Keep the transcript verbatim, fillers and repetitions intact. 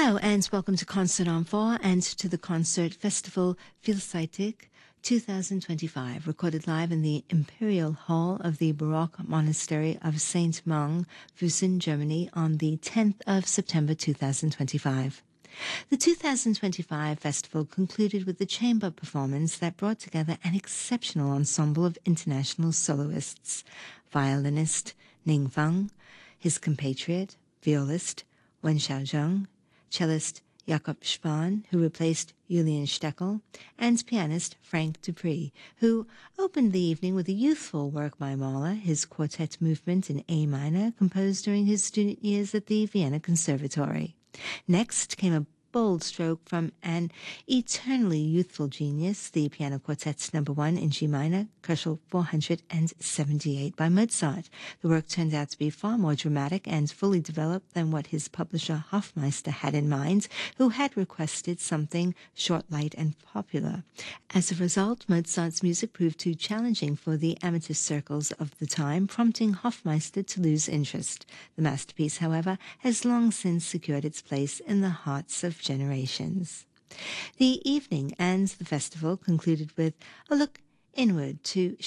Hello and welcome to Concert en Four and to the concert festival Vielseitig twenty twenty-five, recorded live in the Imperial Hall of the Baroque Monastery of Saint Mang, Füssen, Germany on the tenth of September two thousand twenty-five. The two thousand twenty-five festival concluded with the chamber performance that brought together an exceptional ensemble of international soloists: violinist Ning Fang, his compatriot, violist Wen Xiaozheng, cellist Jakob Spahn, who replaced Julian Steckel, and pianist Frank Dupree, who opened the evening with a youthful work by Mahler, his quartet movement in A minor, composed during his student years at the Vienna Conservatory. Next came a bold stroke from an eternally youthful genius, the Piano Quartet's number one in G minor, Kochel four hundred seventy-eight by Mozart. The work turned out to be far more dramatic and fully developed than what his publisher Hofmeister had in mind, who had requested something short, light, and popular. As a result, Mozart's music proved too challenging for the amateur circles of the time, prompting Hofmeister to lose interest. The masterpiece, however, has long since secured its place in the hearts of generations. The evening and the festival concluded with a look inward to